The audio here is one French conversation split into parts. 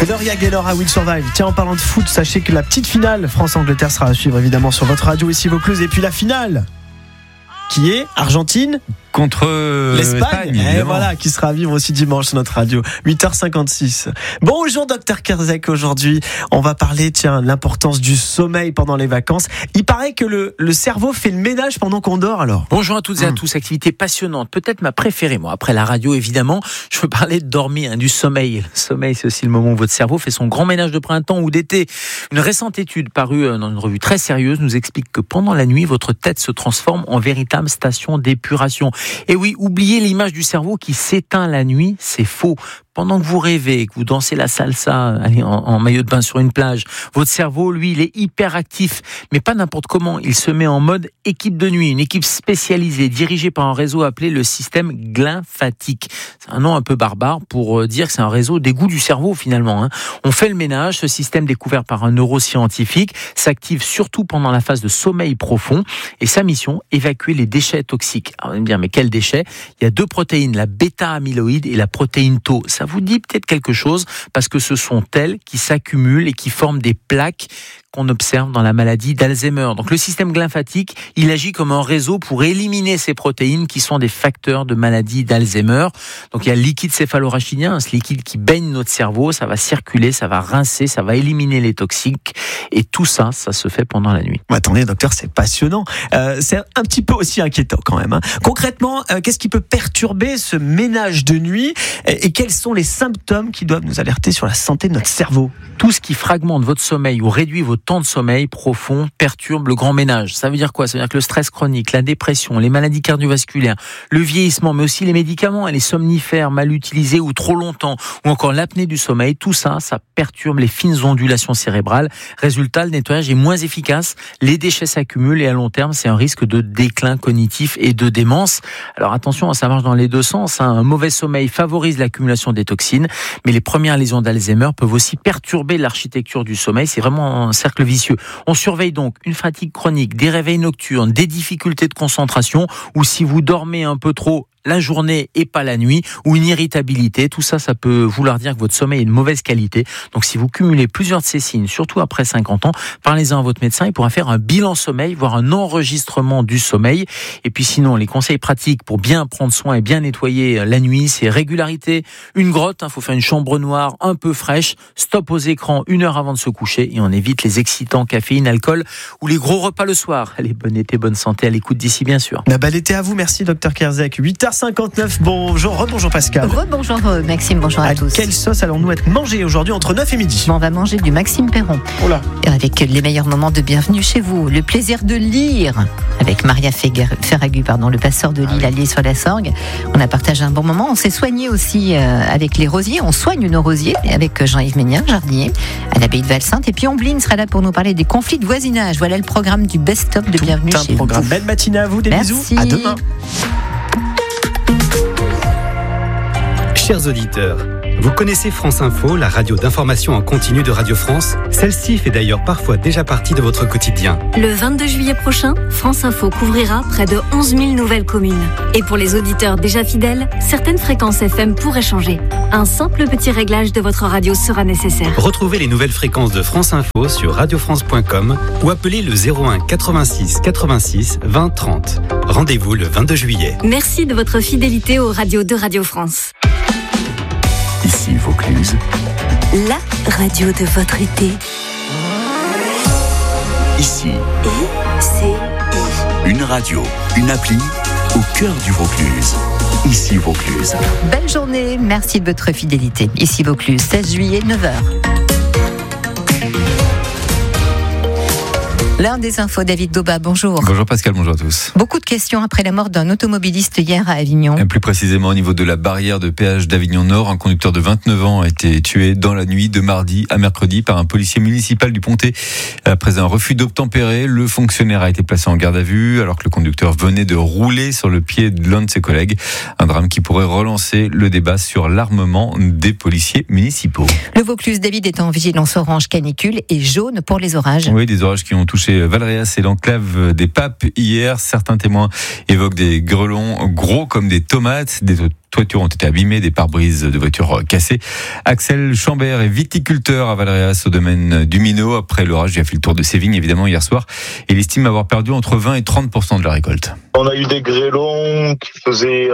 Gloria Gaynor à Will Survive. Tiens, en parlant de foot, sachez que la petite finale France-Angleterre sera à suivre évidemment sur votre radio ici Vaucluse. Et puis la finale qui est Argentine contre l'Espagne, et voilà, qui sera à vivre aussi dimanche sur notre radio, 8h56. Bonjour Dr Kerzek, aujourd'hui on va parler de l'importance du sommeil pendant les vacances. Il paraît que le cerveau fait le ménage pendant qu'on dort alors. Bonjour à toutes et à tous, activité passionnante, peut-être ma préférée moi, après la radio évidemment. Je veux parler de dormir, du sommeil. Le sommeil, c'est aussi le moment où votre cerveau fait son grand ménage de printemps ou d'été. Une récente étude parue dans une revue très sérieuse nous explique que pendant la nuit, votre tête se transforme en véritable station d'épuration. Et oui, oubliez l'image du cerveau qui s'éteint la nuit, c'est faux. Pendant que vous rêvez, que vous dansez la salsa en maillot de bain sur une plage, votre cerveau, lui, il est hyper actif, mais pas n'importe comment. Il se met en mode équipe de nuit, une équipe spécialisée, dirigée par un réseau appelé le système glymphatique. C'est un nom un peu barbare pour dire que c'est un réseau d'égout du cerveau finalement. On fait le ménage, ce système découvert par un neuroscientifique s'active surtout pendant la phase de sommeil profond et sa mission, évacuer les déchets toxiques. Alors, vous allez me dire, mais quels déchets ? Il y a deux protéines, la bêta-amyloïde et la protéine Tau. Ça vous dit peut-être quelque chose parce que ce sont elles qui s'accumulent et qui forment des plaques qu'on observe dans la maladie d'Alzheimer. Donc le système glymphatique, il agit comme un réseau pour éliminer ces protéines qui sont des facteurs de maladie d'Alzheimer. Donc il y a le liquide céphalorachidien, ce liquide qui baigne notre cerveau, ça va circuler, ça va rincer, ça va éliminer les toxiques et tout ça, ça se fait pendant la nuit. Attendez docteur, c'est passionnant. C'est un petit peu aussi inquiétant quand même. Concrètement, qu'est-ce qui peut perturber ce ménage de nuit et quels sont les symptômes qui doivent nous alerter sur la santé de notre cerveau ? Tout ce qui fragmente votre sommeil ou réduit votre temps de sommeil profond perturbe le grand ménage. Ça veut dire quoi ? Ça veut dire que le stress chronique, la dépression, les maladies cardiovasculaires, le vieillissement, mais aussi les médicaments et les somnifères mal utilisés ou trop longtemps, ou encore l'apnée du sommeil, tout ça, ça perturbe les fines ondulations cérébrales. Résultat, le nettoyage est moins efficace, les déchets s'accumulent et à long terme, c'est un risque de déclin cognitif et de démence. Alors attention, ça marche dans les deux sens. Un mauvais sommeil favorise l'accumulation des toxines, mais les premières lésions d'Alzheimer peuvent aussi perturber l'architecture du sommeil. C'est vraiment un cercle vicieux. On surveille donc une fatigue chronique, des réveils nocturnes, des difficultés de concentration, ou si vous dormez un peu trop la journée et pas la nuit, ou une irritabilité. Tout ça, ça peut vouloir dire que votre sommeil est de mauvaise qualité. Donc si vous cumulez plusieurs de ces signes, surtout après 50 ans, parlez-en à votre médecin, il pourra faire un bilan sommeil, voire un enregistrement du sommeil. Et puis sinon, les conseils pratiques pour bien prendre soin et bien nettoyer la nuit, c'est régularité, une grotte, faut faire une chambre noire un peu fraîche, stop aux écrans 1 heure avant de se coucher et on évite les excitants, caféine, alcool ou les gros repas le soir. Allez, bon été, bonne santé à l'écoute d'ici bien sûr. Bel été à vous, merci Dr Kerzek. 8h59, bonjour Pascal. Bonjour Maxime, bonjour à tous. Quelle sauce allons-nous être mangés aujourd'hui entre 9 et midi ? On va manger du Maxime Perron. Avec les meilleurs moments de bienvenue chez vous. Le plaisir de lire avec Maria Ferragu, le passeur de Lille à Lille-sur-la-Sorgue. On a partagé un bon moment. On s'est soigné aussi avec les rosiers. On soigne nos rosiers avec Jean-Yves Ménien, jardinier à l'abbaye de Valsainte. Et puis Ombline sera là pour nous parler des conflits de voisinage. Voilà le programme du best-of de bienvenue chez vous. Belle matinée à vous, des Merci. bisous. À demain. Chers auditeurs, vous connaissez France Info, la radio d'information en continu de Radio France ? Celle-ci fait d'ailleurs parfois déjà partie de votre quotidien. Le 22 juillet prochain, France Info couvrira près de 11 000 nouvelles communes. Et pour les auditeurs déjà fidèles, certaines fréquences FM pourraient changer. Un simple petit réglage de votre radio sera nécessaire. Retrouvez les nouvelles fréquences de France Info sur radiofrance.com ou appelez le 01 86 86 20 30. Rendez-vous le 22 juillet. Merci de votre fidélité aux radios de Radio France. Ici Vaucluse, La radio de votre été. ici, ICI. une radio, une appli au cœur du Vaucluse. Ici Vaucluse. Belle journée, merci de votre fidélité. Ici Vaucluse, 16 juillet, 9h. L'un des infos, David Dauba, bonjour. Bonjour Pascal, bonjour à tous. Beaucoup de questions après la mort d'un automobiliste hier à Avignon. Plus précisément au niveau de la barrière de péage d'Avignon Nord, un conducteur de 29 ans a été tué dans la nuit de mardi à mercredi par un policier municipal du Pontet. Après un refus d'obtempérer, le fonctionnaire a été placé en garde à vue alors que le conducteur venait de rouler sur le pied de l'un de ses collègues. Un drame qui pourrait relancer le débat sur l'armement des policiers municipaux. Le Vaucluse, David, est en vigilance orange canicule et jaune pour les orages. Oui, des orages qui ont touché touché Valréas et l'enclave des Papes hier. Certains témoins évoquent des grêlons gros comme des tomates, des toitures ont été abîmées, des pare-brises de voitures cassées. Axel Chambert est viticulteur à Valréas au domaine du Minot. Après l'orage, il a fait le tour de ses vignes évidemment hier soir. Il estime avoir perdu entre 20 et 30% de la récolte. On a eu des grêlons qui faisaient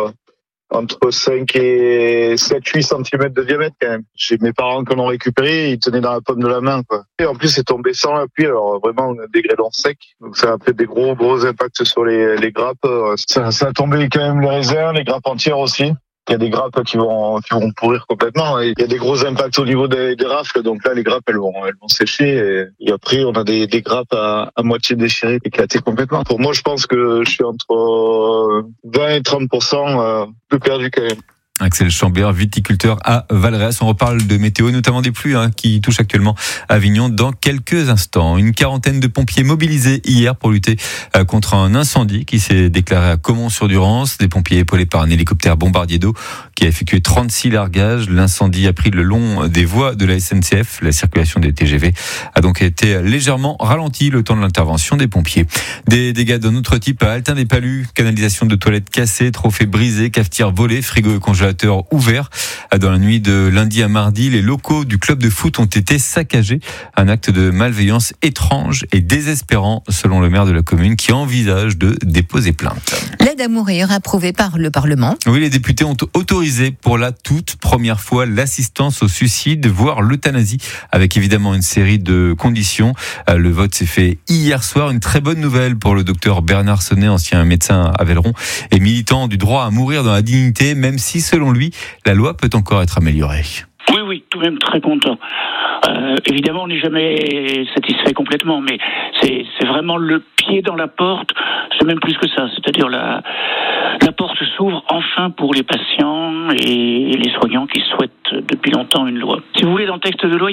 entre 5 et 7-8 cm de diamètre quand même. J'ai mes parents qui l'ont récupéré, ils tenaient dans la paume de la main, quoi. Et en plus, c'est tombé sans la pluie, alors vraiment des grêlons secs. Donc ça a fait des gros impacts sur les grappes. Ça a tombé quand même les raisins, les grappes entières aussi. Il y a des grappes qui vont pourrir complètement. Et il y a des gros impacts au niveau des rafles. Donc là, les grappes, elles vont sécher. Et après, on a des grappes à moitié déchirées, éclatées complètement. Pour moi, je pense que je suis entre 20 et 30% de perdu quand même. Axel Chambert, viticulteur à Valréas. On reparle de météo, notamment des pluies qui touchent actuellement Avignon dans quelques instants. Une quarantaine de pompiers mobilisés hier pour lutter contre un incendie qui s'est déclaré à Caumont-sur-Durance. Des pompiers épaulés par un hélicoptère bombardier d'eau qui a effectué 36 largages. L'incendie a pris le long des voies de la SNCF. La circulation des TGV a donc été légèrement ralentie le temps de l'intervention des pompiers. Des dégâts d'un autre type à Altin-des-Palus. Canalisation de toilettes cassée, trophées brisés, cafetière volée, frigo et congélateur ouvert. Dans la nuit de lundi à mardi, les locaux du club de foot ont été saccagés. Un acte de malveillance étrange et désespérant selon le maire de la commune qui envisage de déposer plainte. L'aide à mourir approuvée par le Parlement. Oui, les députés ont autorisé pour la toute première fois l'assistance au suicide, voire l'euthanasie, avec évidemment une série de conditions. Le vote s'est fait hier soir. Une très bonne nouvelle pour le docteur Bernard Sonnet, ancien médecin à Velleron et militant du droit à mourir dans la dignité, même si selon lui, la loi peut encore être améliorée. Oui, tout de même très content. Évidemment, on n'est jamais satisfait complètement, mais c'est vraiment le pied dans la porte. C'est même plus que ça. C'est-à-dire la porte s'ouvre enfin pour les patients et les soignants qui souhaitent depuis longtemps une loi. Si vous voulez, dans le texte de loi,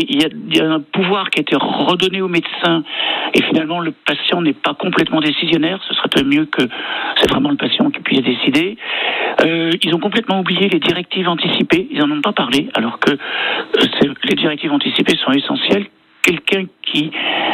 il y a un pouvoir qui a été redonné aux médecins. Et finalement, le patient n'est pas complètement décisionnaire. Ce serait peut-être mieux que c'est vraiment le patient qui puisse décider. Ils ont complètement oublié les directives anticipées. Ils n'en ont pas parlé, alors que les directives anticipées sont essentielles. Quelqu'un qui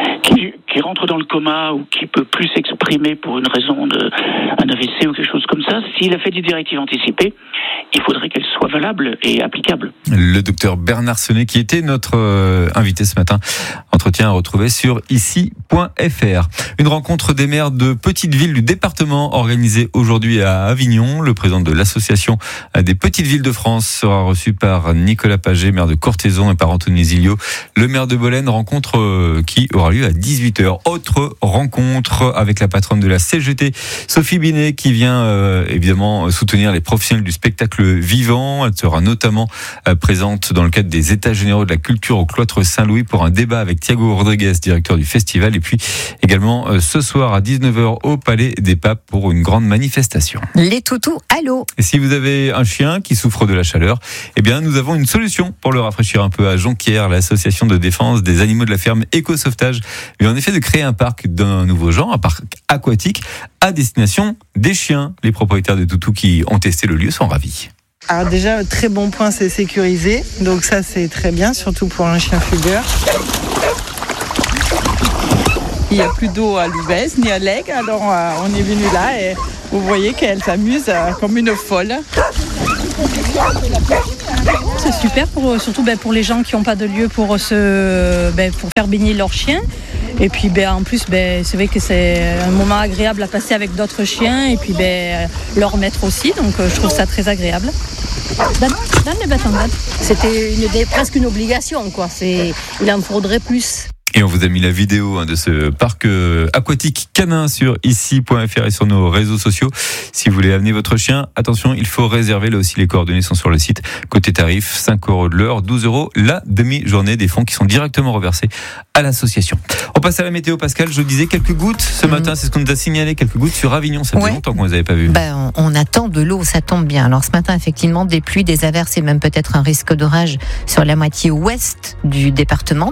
rentre dans le coma ou qui peut plus s'exprimer pour une raison un AVC ou quelque chose comme ça, s'il a fait des directives anticipées, il faudrait qu'elles soient valables et applicables. Le docteur Bernard Sonnet qui était notre invité ce matin. Entretien à retrouver sur ici.fr. Une rencontre des maires de petites villes du département organisée aujourd'hui à Avignon. Le président de l'association des petites villes de France sera reçu par Nicolas Paget, maire de Cortaison, et par Anthony Zilio, le maire de Bolène. Rencontre qui aura lieu à 18h. Autre rencontre avec la patronne de la CGT, Sophie Binet, qui vient évidemment soutenir les professionnels du spectacle vivant. Elle sera notamment présente dans le cadre des États généraux de la culture au cloître Saint-Louis pour un débat avec Thiago Rodriguez, directeur du festival. Et puis également ce soir à 19h au Palais des Papes pour une grande manifestation. Les toutous à l'eau. Et si vous avez un chien qui souffre de la chaleur, eh bien nous avons une solution pour le rafraîchir un peu à Jonquière. L'association de défense des animaux de la ferme Éco-Sauvetage vient en effet de créer un parc d'un nouveau genre, un parc aquatique à destination des chiens. Les propriétaires de toutous qui ont testé le lieu sont ravis. Alors déjà, très bon point, c'est sécurisé. Donc ça, c'est très bien, surtout pour un chien fugueur. Il n'y a plus d'eau à Louvèze ni à l'Aigle, alors on est venu là et vous voyez qu'elle s'amuse comme une folle. C'est super, surtout pour les gens qui n'ont pas de lieu pour faire baigner leurs chiens. Et puis en plus, c'est vrai que c'est un moment agréable à passer avec d'autres chiens et puis leur maître aussi. Donc je trouve ça très agréable. Dans les bâtons, c'était presque une obligation, quoi. Il en faudrait plus. Et on vous a mis la vidéo de ce parc aquatique canin sur ici.fr et sur nos réseaux sociaux. Si vous voulez amener votre chien, attention, il faut réserver. Là aussi, les coordonnées sont sur le site. Côté tarif, 5 € de l'heure, 12 € la demi-journée, des fonds qui sont directement reversés à l'association. On passe à la météo, Pascal. Je disais quelques gouttes ce matin, c'est ce qu'on nous a signalé, quelques gouttes sur Avignon. Ça fait longtemps qu'on ne les avait pas vues. On attend de l'eau, ça tombe bien. Alors ce matin, effectivement, des pluies, des averses et même peut-être un risque d'orage sur la moitié ouest du département. Donc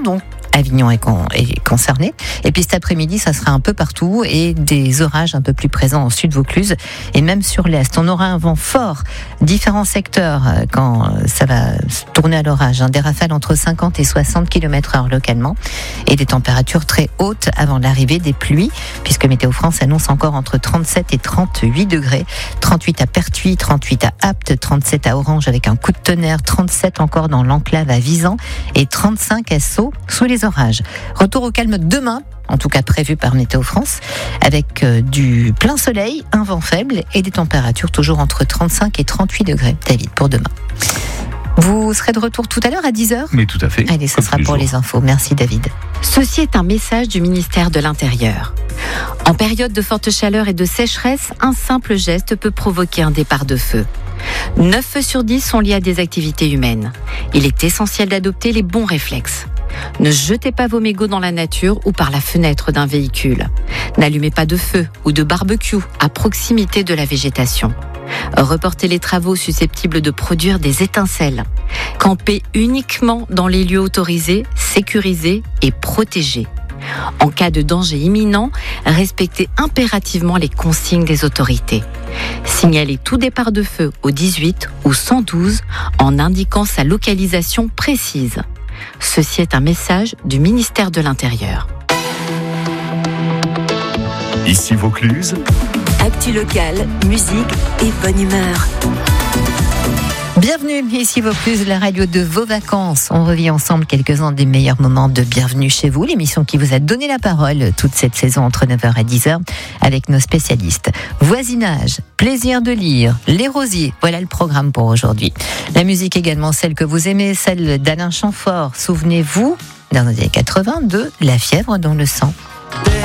Avignon est concerné. Et puis cet après-midi, ça sera un peu partout et des orages un peu plus présents au sud Vaucluse et même sur l'est. On aura un vent fort, différents secteurs quand ça va tourner à l'orage. Des rafales entre 50 et 60 km/h localement et des températures très hautes avant l'arrivée des pluies, puisque Météo France annonce encore entre 37 et 38 degrés. 38 à Pertuis, 38 à Apt, 37 à Orange avec un coup de tonnerre, 37 encore dans l'enclave à Visan et 35 à Sceaux sous les orages. Retour au calme demain, en tout cas prévu par Météo France, avec du plein soleil, un vent faible et des températures toujours entre 35 et 38 degrés. David, pour demain. Vous serez de retour tout à l'heure à 10h ? Mais tout à fait. Allez, ce sera pour les infos. Merci David. Ceci est un message du ministère de l'Intérieur. En période de forte chaleur et de sécheresse, un simple geste peut provoquer un départ de feu. 9 feux sur 10 sont liés à des activités humaines. Il est essentiel d'adopter les bons réflexes. Ne jetez pas vos mégots dans la nature ou par la fenêtre d'un véhicule. N'allumez pas de feu ou de barbecue à proximité de la végétation. Reportez les travaux susceptibles de produire des étincelles. Campez uniquement dans les lieux autorisés, sécurisés et protégés. En cas de danger imminent, respectez impérativement les consignes des autorités. Signalez tout départ de feu au 18 ou 112 en indiquant sa localisation précise. Ceci est un message du ministère de l'Intérieur. Ici Vaucluse. Actu locale, musique et bonne humeur. Bienvenue, ici Vaucluse, la radio de vos vacances. On revit ensemble quelques-uns des meilleurs moments de Bienvenue chez vous, l'émission qui vous a donné la parole toute cette saison entre 9h et 10h avec nos spécialistes. Voisinage, plaisir de lire, les rosiers, voilà le programme pour aujourd'hui. La musique également, celle que vous aimez, celle d'Alain Chamfort. Souvenez-vous, dans les années 80, de La fièvre dans le sang.